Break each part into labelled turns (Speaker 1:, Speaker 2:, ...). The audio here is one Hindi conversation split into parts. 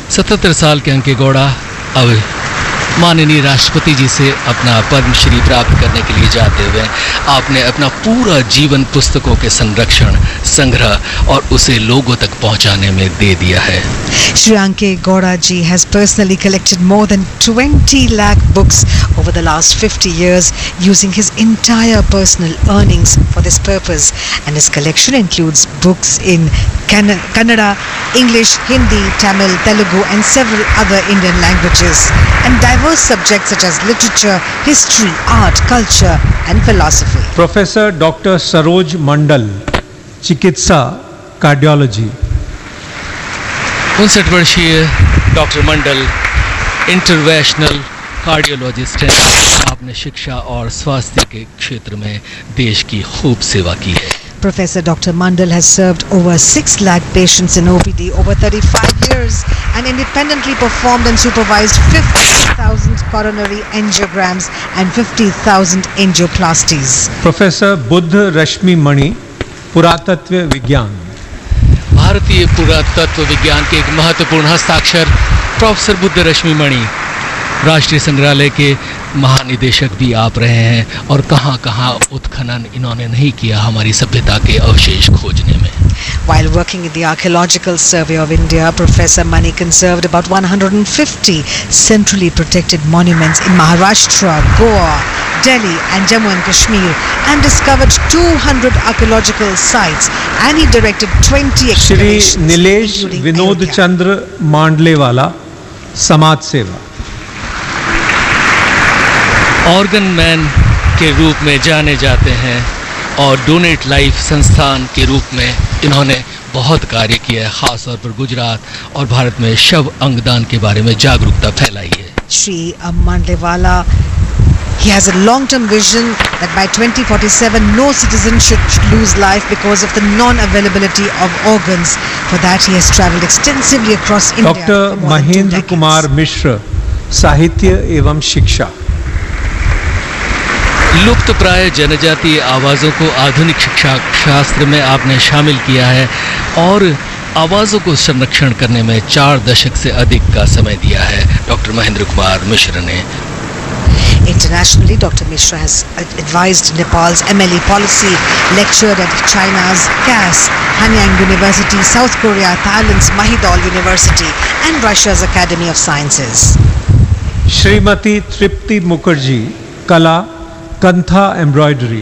Speaker 1: 77 साल के अंके गौड़ा अब माननीय राष्ट्रपति जी से अपना पद्मश्री प्राप्त करने के लिए जाते हुए आपने अपना पूरा जीवन पुस्तकों के संरक्षण, संग्रह और उसे लोगों तक पहुंचाने में दे दिया है।
Speaker 2: Shri Anke Gowda ji has personally collected more than 20 lakh books over the last 50 years using his entire personal earnings for this purpose, and his collection includes books in Kannada, English, Hindi, Tamil, Telugu and several other Indian languages, and diverse subjects such as literature, history, art, culture and philosophy.
Speaker 3: Professor Dr. Saroj Mandal, चिकित्सा कार्डियोलॉजी।
Speaker 1: 59 वर्षीय डॉक्टर मंडल इंटरवेंशनल कार्डियोलॉजिस्ट हैं। आपने शिक्षा और स्वास्थ्य के क्षेत्र में देश की खूब सेवा की है।
Speaker 2: Professor Dr. Mandal has served over 6 lakh patients in OPD over 35 years and independently performed and supervised 50,000 coronary angiograms and 50,000 angioplasties.
Speaker 3: Professor Buddha Rashmi Mani, पुरातत्व विज्ञान।
Speaker 1: भारतीय पुरातत्व विज्ञान के एक महत्वपूर्ण हस्ताक्षर प्रोफेसर बुद्ध रश्मि मणि राष्ट्रीय संग्रहालय के महानिदेशक भी आप रहे हैं, और कहां-कहां उत्खनन इन्होंने नहीं किया हमारी सभ्यता के अवशेष खोजने में।
Speaker 2: While working in the Archaeological Survey of India, Professor Mani conserved about 150 centrally protected monuments in Maharashtra, Goa, Delhi and Jammu and Kashmir, and discovered 200 archaeological sites, and he directed 20 excavations.
Speaker 3: Shri Nilesh Vinod चंद्र मांडलेवाला, समाज सेवा।
Speaker 1: ऑर्गन मैन के रूप में जाने जाते हैं और डोनेट लाइफ संस्थान के रूप में इन्होंने बहुत कार्य किया है, खासतौर पर गुजरात और भारत में शव अंगदान के बारे में जागरूकता फैलाई है।
Speaker 2: Shri Mandlewala, he has a long-term vision that by 2047 no citizen should lose life because of the non-availability of organs. For that he has travelled extensively across India.
Speaker 3: Dr. Mahendra Kumar Mishra, साहित्य एवं शिक्षा।
Speaker 1: लुप्त प्राय जनजातीय आवाज़ों को आधुनिक शिक्षा शास्त्र में आपने शामिल किया है और आवाज़ों को संरक्षण करने में 4 दशक से अधिक का समय दिया है डॉक्टर महेंद्र कुमार मिश्र ने।
Speaker 2: Internationally, Dr. Mishra has advised Nepal's MLE policy, lectured at China's CAS, Hanyang University, South Korea, Thailand's Mahidol University and Russia's Academy of Sciences.
Speaker 3: Shrimati तृप्ति मुखर्जी, कला, कंथा एम्ब्रॉयडरी।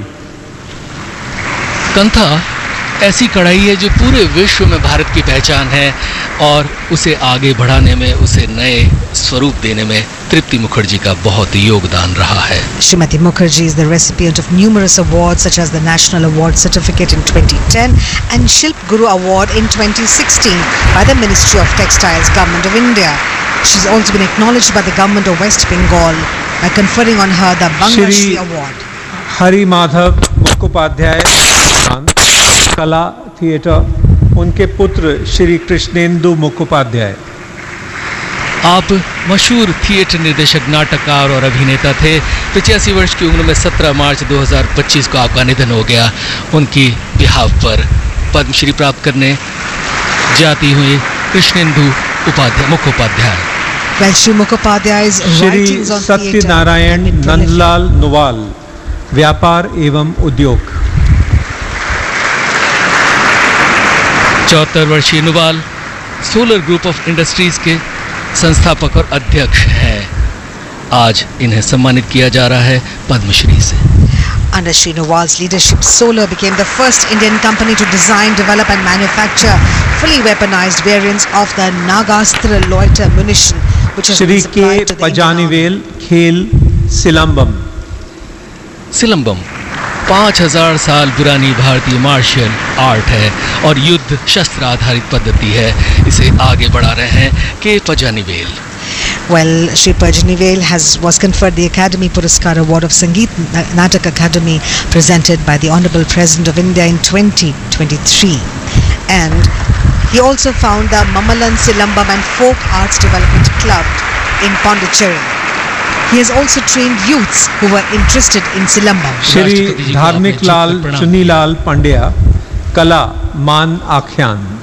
Speaker 1: कंथा ऐसी कढ़ाई है जो पूरे विश्व में भारत की पहचान है और उसे आगे बढ़ाने में, उसे नए स्वरूप देने में तृप्ति मुखर्जी का बहुत योगदान रहा है।
Speaker 2: Srimati Mukherjee is the recipient of numerous awards such as the National Award Certificate in 2010 and Shilp Guru Award in 2016 by the Ministry of Textiles, Government of India. She's also been acknowledged by the Government of West Bengal by conferring on her the Banga Shri Award.
Speaker 3: Hari Madhav Mukhopadhyay, कला थिएटर, उनके पुत्र श्री कृष्णेंदु मुखोपाध्याय।
Speaker 1: आप मशहूर थिएटर निर्देशक, नाटककार और अभिनेता थे। 85 वर्ष की उम्र में 17 मार्च 2025 को आपका निधन हो गया। उनकी बिहाफ पर पद्मश्री प्राप्त करने जाती हुई Krishnendu Mukhopadhyay.
Speaker 2: Well, Shri Mukhopadhyay's writings on theatre
Speaker 3: Shri Satyanarayan Nandlal Nuwal, व्यापार एवं उद्योग।
Speaker 1: 74 वर्षीय Nuwal solar group of industries के संस्थापक और अध्यक्ष हैं। आज इन्हें सम्मानित किया जा रहा है पद्मश्री से।
Speaker 2: Under Shri Nuwal's leadership, Solar became the first Indian company to design, develop and manufacture fully weaponized variants of the Nagastra loiter munition, which has been supplied to the
Speaker 3: Pazhanivel खेल सिलंबम।
Speaker 1: सिलंबम 5000 साल पुरानी भारतीय मार्शल आर्ट है और युद्ध शस्त्र आधारित पद्धति है। इसे आगे बढ़ा रहे हैं के Pazhanivel.
Speaker 2: Well, Shri Pajanivel was conferred the Academy Puraskar Award of Sangeet Natak Academy presented by the Honorable President of India in 2023. And he also found the Mamalan Silambam and Folk Arts Development Club in Pondicherry. He has also trained youths who were interested in Silambam.
Speaker 3: Shri धार्मिक लाल चुनीलाल पांड्या, कला मान आख्यान।